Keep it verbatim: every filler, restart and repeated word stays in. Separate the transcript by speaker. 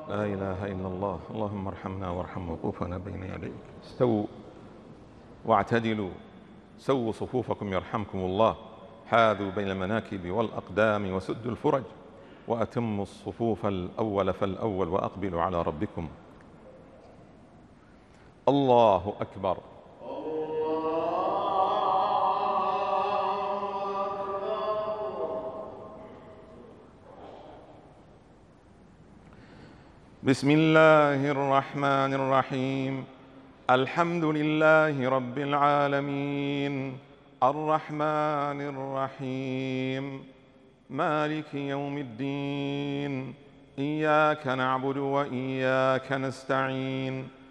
Speaker 1: لا إله إلا الله. اللهم ارحمنا وارحم وقوفنا بين يديك. استووا واعتدلوا، سووا صفوفكم يرحمكم الله، حاذوا بين المناكب والأقدام وسدوا الفرج، وأتموا الصفوف الأول فالأول، وأقبلوا على ربكم. الله أكبر. بسم الله الرحمن الرحيم. الحمد لله رب العالمين، الرحمن الرحيم، مالك يوم الدين، إياك نعبد وإياك نستعين،